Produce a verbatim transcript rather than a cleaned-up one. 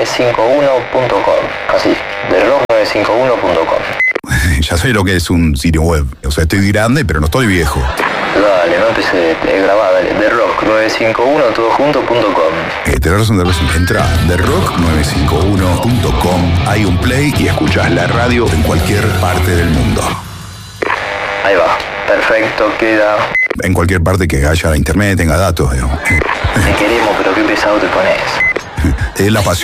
cinco uno punto com. Así, the rock nueve cinco uno punto com. Ya sé lo que es un sitio web. O sea, estoy grande, pero no estoy viejo. Dale, no empecé a grabar, dale. the rock nueve cinco uno todo junto punto com. Eh, tenés razón, tenés razón. Entra a the rock nueve cinco uno punto com. Hay un play y escuchás la radio en cualquier parte del mundo. Ahí va, perfecto, queda. En cualquier parte que haya internet, tenga datos, digamos. Te queremos, pero qué pesado te pones. Es la pasión.